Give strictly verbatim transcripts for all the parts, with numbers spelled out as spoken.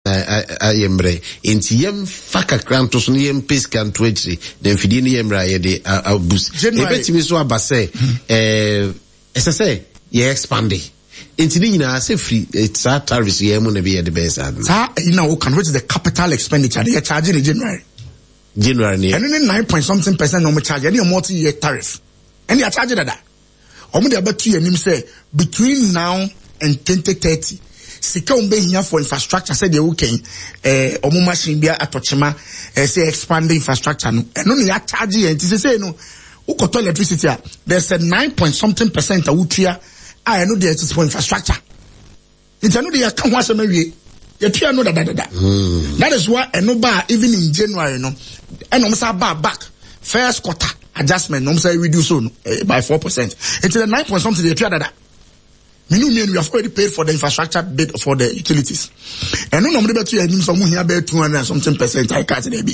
a yembre enti yem faka kranto so yem pesca and twitchy then fidi ni yemra ye de a boost e betimi so abase eh ese say ye expanding enti ni nyina say free it's a tariffs ye mu na be the best ad sa you know can which is the capital expenditure they charge in January January ni and then nine point something percent no charge any multi year tariff and they charge that omo dey about two years say between now and twenty thirty sika umbe here for infrastructure said they okay eh omo machine bia atochema eh say expand the infrastructure no eno no ya charge e nti say no ukoto electricity there's a nine point something percent a wutua I know there is for infrastructure it's no dey can ho asema wie you tua no da da da that is why eno ba even in January no eno mo say ba back first quarter adjustment no say reduce so no, uh, by four percent it's the nine point something they tua da da Minu mean we have already paid for the infrastructure bid for the utilities. And no number to him some here about two hundred and something percent I can't be.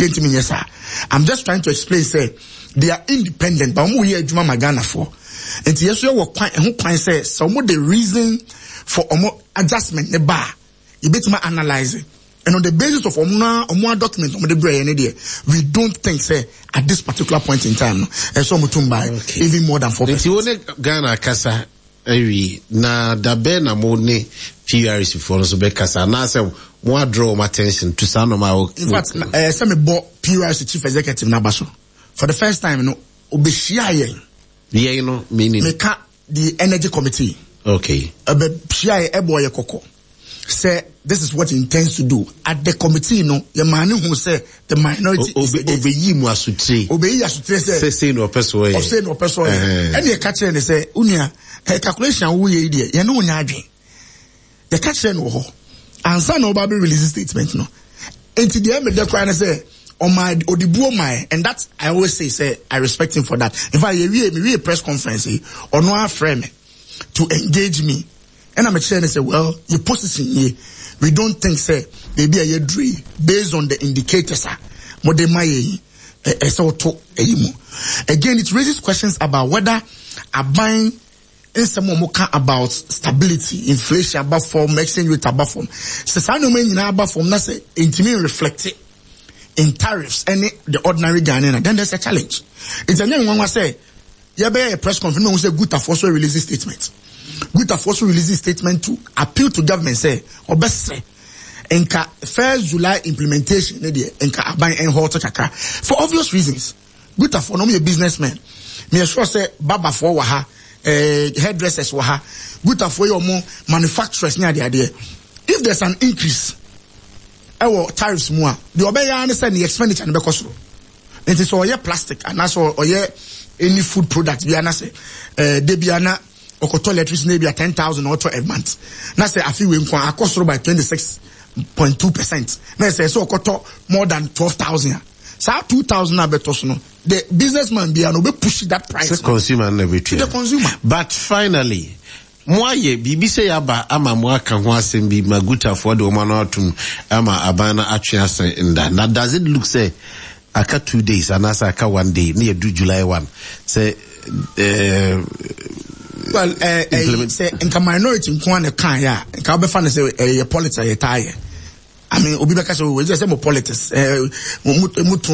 I'm just trying to explain say they are independent, but we here Juma Magana for. And yes, you work quite who can say some of the reason for omo adjustment the bar. You better analyze it. And on the basis of omna omwa document on the brain there, we don't think say at this particular point in time, and so mutumba even more than four percent. Ghana Kasa Ewi na dabe na mo ne P R C for so be kasa na say mo draw my attention to some of my in fact eh say me bo P R C chief executive na baso for the first time no obehia yen yeah you know meaning me ka the energy committee okay obehia e boy koko say this is what he intends to do at the committee no your man who say the minority obeyi mu asutre obeyi asutre say say no person way say no person and you catch and say unia calculation wo ye dey ye no unya adwen the catch no ho ansa no ba be release statement no enti dey me dey cry na say on my odibuo my and that I always say say I respect him for that in fact ye we me we press conference or no frame to engage me and I'm saying say well your position here we don't think say maybe a year based on the indicators ah mo dey my eh so to again it raises questions about whether a buying in some more about stability, inflation above form, exchange rate above form. So I know many above form. That's it. Intimate reflected in tariffs. Any the ordinary Ghanaian. Then there's a challenge. It's a young one was say, yeah, be a press conference. No, say good force will release statement. Good force will release statement to appeal to government. Say or best say, enka first July implementation. Enka abang en hot chakra for obvious reasons. Good for no me a businessman. Me sure say Baba for waha. Uh, hairdressers were ha good for your more manufacturers near the idea. If there's an increase, our tariffs more, the obey understand the expenditure and because it is all your plastic and that's all or any food product. Be ana say, uh, debiana or toiletries maybe a ten thousand or twelve months. Now say I feel we can cost by twenty six point two percent. Now say so koto more than twelve thousand. So two thousand abetos no. The businessman be no be push that price. The consumer never to the consumer. But finally, moye bibi say aba ama mo aka ho asem bi maguta for the woman atum ama abana atwe asen nda. Now does it look say aka two days and asa aka one day near do July one say uh, well uh, uh, say in minority nko an kan ya nka obefa na say uh, politics ya tie. I mean, Obibeka so we just say more politics. Uh, but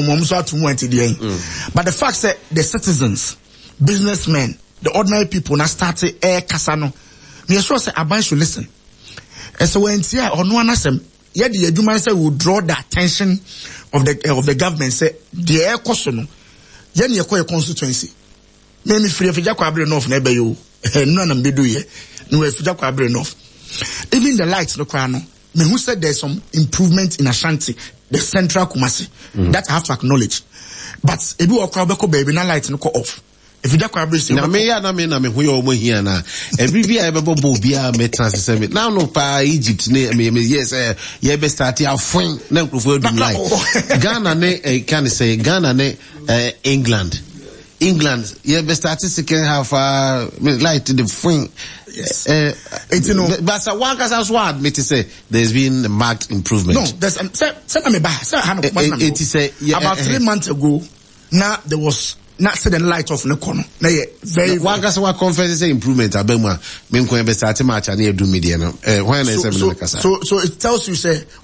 the fact that the citizens, businessmen, the ordinary people now started air casano. Me sure say Aban should listen. And so when here or no one asem, yet the Eduma say will draw the attention of the uh, of the government. Say the air question, yen ye kwa constituency. Me me free if you kwa bre enough na be you. No na me do ye. No if you kwa bre enough. Even the lights no kwa no. Me who said there's some improvement in Ashanti, the central Kumasi. Mm. That I have to acknowledge. But if you walk around baby, na light no go off. If you don't say na me ya na me na me who you here na every bia e be bobo bia me transfer me now no pa Egypt ne me yes eh ye be start afun na nkrofo do like Ghana ne eh, can say Ghana ne eh, England England ye be start second half uh, like the fun. Yes. Uh, it's, you know, but so one can also admit to say there's been a marked improvement. No, there's um, say, say, say, say, it, it is a, yeah, about uh, three uh, months ago. Now there was not the light off in the corner. Now yeah, very. One can say one conference say improvement. Abema, me ko be start match and do media no. Eh, when so, so, so so it tells you say